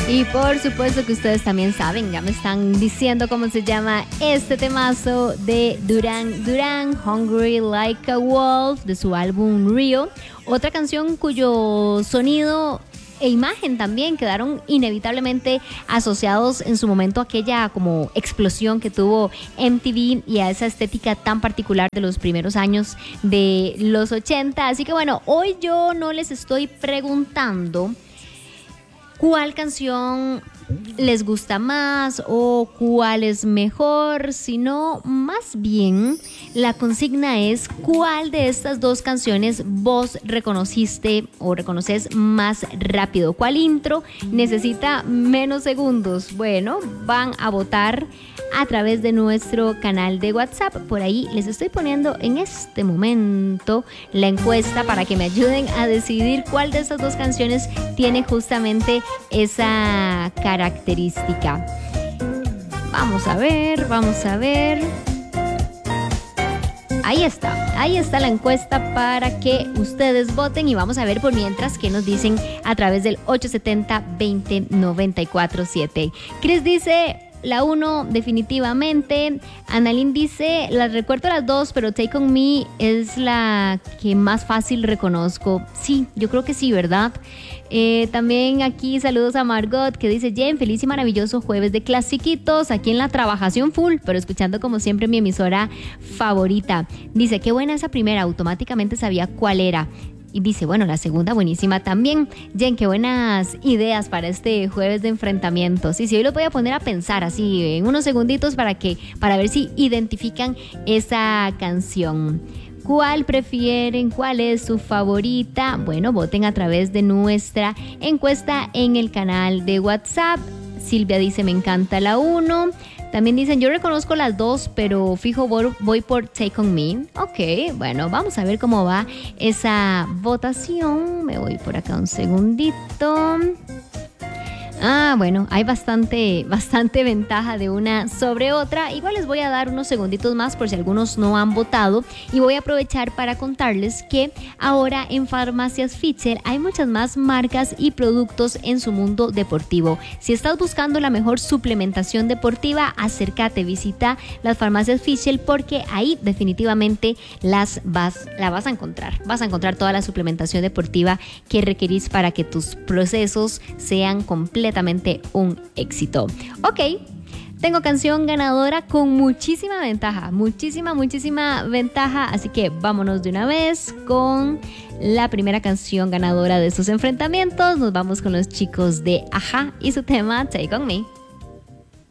Y por supuesto que ustedes también saben, ya me están diciendo cómo se llama este temazo de Duran Duran, Hungry Like a Wolf, de su álbum Rio. Otra canción cuyo sonido e imagen también quedaron inevitablemente asociados en su momento a aquella como explosión que tuvo MTV y a esa estética tan particular de los primeros años de los 80. Así que bueno, hoy yo no les estoy preguntando cuál canción les gusta más o cuál es mejor, sino más bien la consigna es cuál de estas dos canciones vos reconociste o reconoces más rápido, cuál intro necesita menos segundos. Bueno, van a votar a través de nuestro canal de WhatsApp. Por ahí les estoy poniendo en este momento la encuesta para que me ayuden a decidir cuál de estas dos canciones tiene justamente esa característica. Vamos a ver. Ahí está la encuesta para que ustedes voten y vamos a ver por mientras qué nos dicen a través del 870-20-94-7. Chris dice la 1 definitivamente. Annalyn dice, las recuerdo las dos, pero Take On Me es la que más fácil reconozco. Sí, yo creo que sí, ¿verdad? También aquí saludos a Margot que dice, Jen, feliz y maravilloso jueves de clasiquitos, aquí en la trabajación full, pero escuchando como siempre mi emisora favorita. Dice, qué buena esa primera, automáticamente sabía cuál era. Y dice, bueno, la segunda buenísima también. Jen, qué buenas ideas para este jueves de enfrentamientos. Y si hoy los voy a poner a pensar así en unos segunditos para ver si identifican esa canción. ¿Cuál prefieren? ¿Cuál es su favorita? Bueno, voten a través de nuestra encuesta en el canal de WhatsApp. Silvia dice, me encanta la 1. También dicen, yo reconozco las dos, pero fijo voy por Take On Me. Ok, bueno, vamos a ver cómo va esa votación. Me voy por acá un segundito. Bueno, hay bastante ventaja de una sobre otra. Igual les voy a dar unos segunditos más por si algunos no han votado. Y voy a aprovechar para contarles que ahora en Farmacias Fisher hay muchas más marcas y productos en su mundo deportivo. Si estás buscando la mejor suplementación deportiva, acércate, visita las Farmacias Fisher porque ahí definitivamente la vas a encontrar. Vas a encontrar toda la suplementación deportiva que requerís para que tus procesos sean completamente un éxito. Ok, tengo canción ganadora con muchísima ventaja, muchísima ventaja, así que vámonos de una vez con la primera canción ganadora de estos enfrentamientos. Nos vamos con los chicos de Aja y su tema Take On Me.